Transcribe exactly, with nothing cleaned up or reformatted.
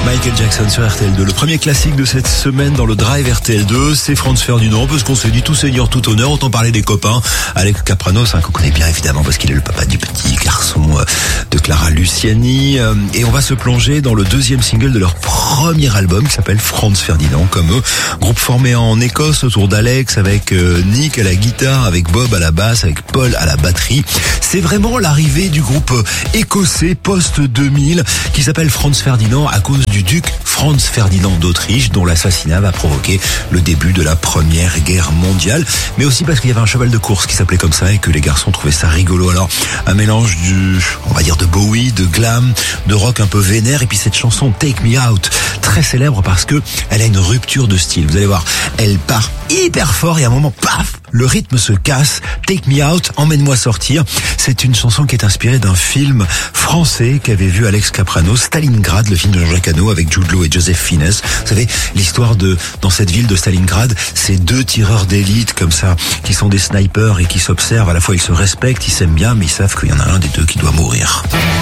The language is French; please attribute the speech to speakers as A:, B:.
A: Michael Jackson sur R T L deux. Le premier classique de cette semaine dans le Drive R T L deux, c'est Franz Ferdinand, parce qu'on s'est dit tout seigneur, tout honneur, autant parler des copains. Alex Kapranos, hein, qu'on connaît bien évidemment, parce qu'il est le papa du petit garçon de Clara Luciani. Et on va se plonger dans le deuxième single de leur premier album, qui s'appelle Franz Ferdinand, comme eux. Groupe formé en Écosse autour d'Alex, avec Nick à la guitare, avec Bob à la basse, avec Paul à la batterie. C'est vraiment l'arrivée du groupe écossais post deux mille, qui s'appelle Franz Ferdinand à cause du duc Franz Ferdinand d'Autriche, dont l'assassinat va provoquer le début de la Première Guerre mondiale, mais aussi parce qu'il y avait un cheval de course qui s'appelait comme ça et que les garçons trouvaient ça rigolo. Alors, un mélange du, on va dire, de Bowie, de glam, de rock un peu vénère, et puis cette chanson Take Me Out, très célèbre parce que elle a une rupture de style. Vous allez voir, elle part hyper fort et à un moment, paf, le rythme se casse. Take Me Out, emmène-moi sortir. C'est une chanson qui est inspirée d'un film français qu'avait vu Alex Kapranos, Stalingrad, le film de Jean-Jacques Hano avec Jude Law et Joseph Fiennes. Vous savez, l'histoire de, dans cette ville de Stalingrad, c'est deux tireurs d'élite comme ça, qui sont des snipers et qui s'observent. À la fois, ils se respectent, ils s'aiment bien, mais ils savent qu'il y en a un des deux qui doit mourir.